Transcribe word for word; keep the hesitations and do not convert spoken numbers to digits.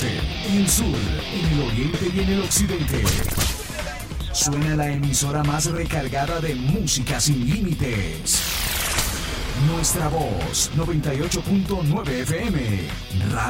norte, en el sur, en el oriente y en el occidente. Suena la emisora más recargada de música sin límites. Nuestra voz, noventa y ocho punto nueve F M. Radio